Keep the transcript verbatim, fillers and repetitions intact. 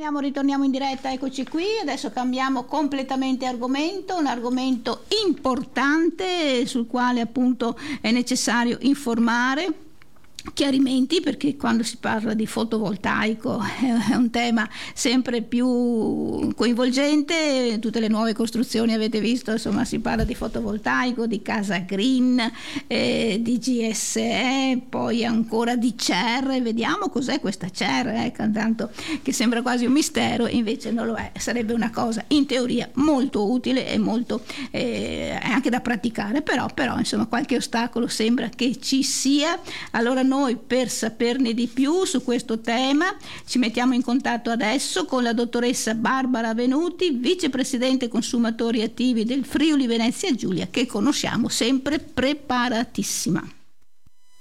Ritorniamo, ritorniamo in diretta, eccoci qui. Adesso cambiamo completamente argomento, un argomento importante sul quale appunto è necessario informare. Chiarimenti, perché quando si parla di fotovoltaico è un tema sempre più coinvolgente. Tutte le nuove costruzioni, avete visto, insomma, si parla di fotovoltaico, di casa green, eh, di G S E, poi ancora di C E R. Vediamo cos'è questa C E R, eh, tanto che sembra quasi un mistero, invece non lo è. Sarebbe una cosa in teoria molto utile e molto eh, anche da praticare, però, però insomma qualche ostacolo sembra che ci sia. Allora noi, per saperne di più su questo tema, ci mettiamo in contatto adesso con la dottoressa Barbara Venuti, vicepresidente consumatori attivi del Friuli Venezia Giulia, che conosciamo sempre preparatissima.